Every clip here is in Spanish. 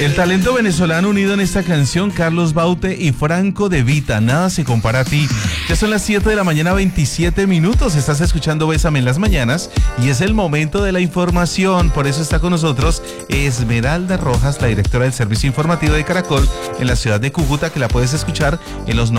El talento venezolano unido en esta canción, Carlos Baute y Franco De Vita, nada se compara a ti. Ya son las 7 de la mañana, 27 minutos, estás escuchando Bésame en las mañanas y es el momento de la información, por eso está con nosotros Esmeralda Rojas, la directora del Servicio Informativo de Caracol en la ciudad de Cúcuta, que la puedes escuchar en los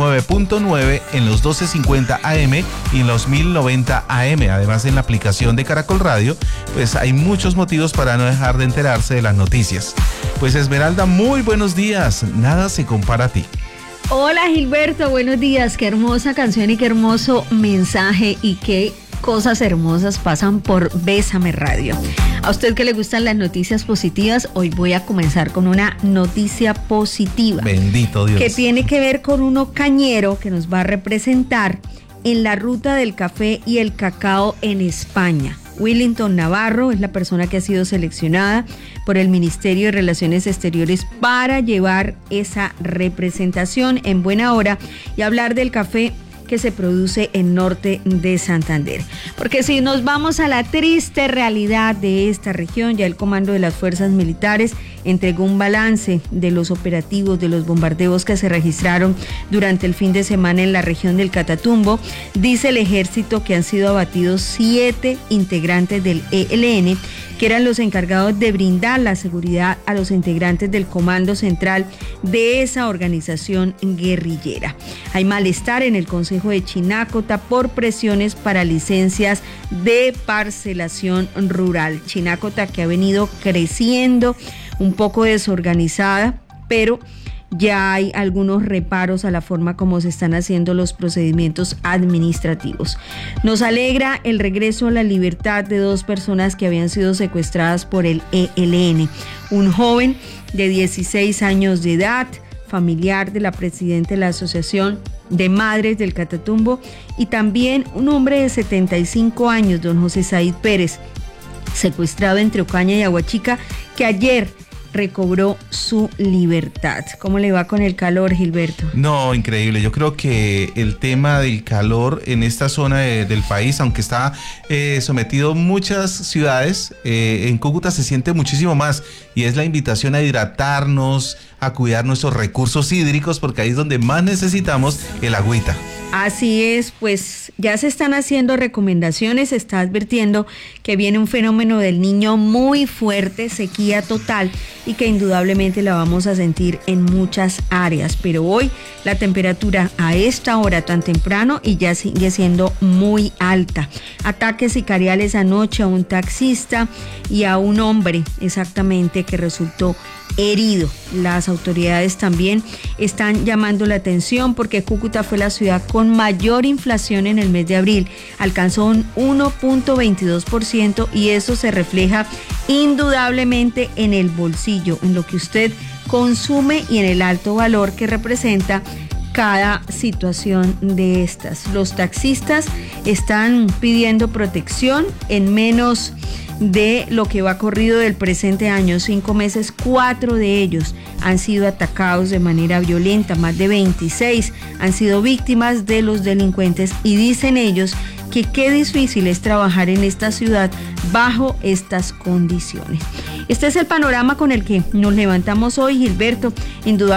99.9, en los 1250 AM y en los 1090 AM. Además, en la aplicación de Caracol Radio, pues hay muchos motivos para no dejar de enterarse de las noticias. Pues Esmeralda, muy buenos días, nada se compara a ti. Hola Gilberto, buenos días, qué hermosa canción y qué hermoso mensaje y qué cosas hermosas pasan por Bésame Radio. A usted que le gustan las noticias positivas, hoy voy a comenzar con una noticia positiva. Bendito Dios. Que tiene que ver con un cañero que nos va a representar en la ruta del café y el cacao en España. Willington Navarro es la persona que ha sido seleccionada por el Ministerio de Relaciones Exteriores para llevar esa representación en buena hora y hablar del café que se produce en norte de Santander. Porque si nos vamos a la triste realidad de esta región, ya el Comando de las Fuerzas Militares entregó un balance de los operativos, de los bombardeos que se registraron durante el fin de semana en la región del Catatumbo. Dice el ejército que han sido abatidos 7 integrantes del ELN, que eran los encargados de brindar la seguridad a los integrantes del comando central de esa organización guerrillera. Hay malestar en el Consejo de Chinácota por presiones para licencias de parcelación rural. Chinácota, que ha venido creciendo, un poco desorganizada, pero ya hay algunos reparos a la forma como se están haciendo los procedimientos administrativos. Nos alegra el regreso a la libertad de 2 personas que habían sido secuestradas por el ELN. Un joven de 16 años de edad, familiar de la presidenta de la Asociación de Madres del Catatumbo, y también un hombre de 75 años, don José Said Pérez, secuestrado entre Ocaña y Aguachica, que ayer recobró su libertad. ¿Cómo le va con el calor, Gilberto? No, increíble. Yo creo que el tema del calor en esta zona del país, aunque está sometido muchas ciudades, en Cúcuta se siente muchísimo más, y es la invitación a hidratarnos, a cuidar nuestros recursos hídricos, porque ahí es donde más necesitamos el agüita. Así es, pues ya se están haciendo recomendaciones, se está advirtiendo que viene un fenómeno del Niño muy fuerte, sequía total, y que indudablemente la vamos a sentir en muchas áreas, pero hoy la temperatura a esta hora tan temprano y ya sigue siendo muy alta. Ataques sicariales anoche a un taxista y a un hombre exactamente que resultó herido. Las autoridades también están llamando la atención porque Cúcuta fue la ciudad con mayor inflación en el mes de abril, alcanzó un 1.22% y eso se refleja indudablemente en el bolsillo, en lo que usted consume y en el alto valor que representa cada situación de estas. Los taxistas están pidiendo protección en menos de lo que va corrido del presente año, 5 meses, 4 de ellos han sido atacados de manera violenta, más de 26 han sido víctimas de los delincuentes, y dicen ellos que qué difícil es trabajar en esta ciudad bajo estas condiciones. Este es el panorama con el que nos levantamos hoy, Gilberto. Indudablemente